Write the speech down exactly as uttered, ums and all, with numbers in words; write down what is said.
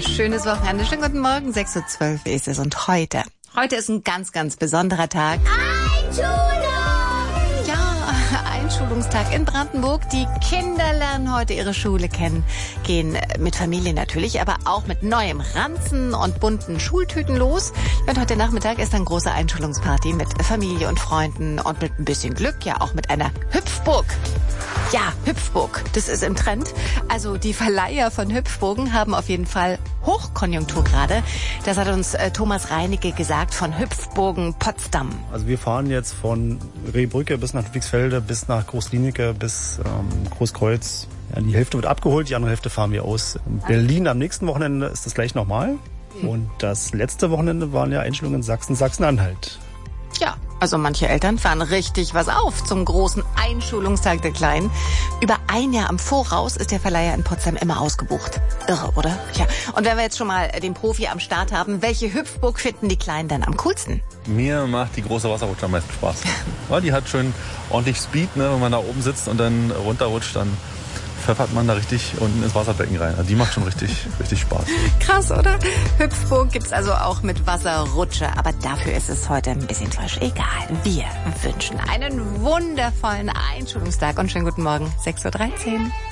ein schönes Wochenende. Schönen guten Morgen, sechs Uhr zwölf ist es und heute, heute ist ein ganz, ganz besonderer Tag. Einschulung! Ja, Einschulungstag in Brandenburg. Die Kinder lernen heute ihre Schule kennen, gehen mit Familie natürlich, aber auch mit neuem Ranzen und bunten Schultüten los. Und heute Nachmittag ist eine große Einschulungsparty mit Familie und Freunden und mit ein bisschen Glück, ja auch mit einer Hüpfburg. Ja, Hüpfburg, das ist im Trend. Also die Verleiher von Hüpfburgen haben auf jeden Fall Hochkonjunktur gerade. Das hat uns äh, Thomas Reinecke gesagt von Hüpfburgen Potsdam. Also wir fahren jetzt von Rehbrücke bis nach Ludwigsfelde, bis nach Großklinike, bis ähm, Großkreuz. Ja, die Hälfte wird abgeholt, die andere Hälfte fahren wir aus. In Berlin am nächsten Wochenende ist das gleich nochmal. Und das letzte Wochenende waren ja Einschulungen in Sachsen, Sachsen-Anhalt. Ja, also manche Eltern fahren richtig was auf zum großen Einschulungstag der Kleinen. Über ein Jahr im Voraus ist der Verleiher in Potsdam immer ausgebucht. Irre, oder? Ja. Und wenn wir jetzt schon mal den Profi am Start haben, welche Hüpfburg finden die Kleinen dann am coolsten? Mir macht die große Wasserrutsche am meisten Spaß. Weil die hat schön ordentlich Speed, ne? Wenn man da oben sitzt und dann runterrutscht, dann pfeffert man da richtig unten ins Wasserbecken rein. Die macht schon richtig, richtig Spaß. Krass, oder? Hüpfburg gibt's also auch mit Wasserrutsche. Aber dafür ist es heute ein bisschen frisch. Egal. Wir wünschen einen wundervollen Einschulungstag und schönen guten Morgen. sechs Uhr dreizehn.